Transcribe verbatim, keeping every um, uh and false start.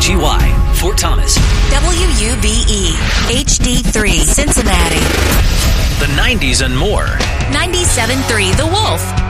G Y, Fort Thomas. W U B E, H D three, Cincinnati. The nineties and more. ninety-seven point three The Wolf.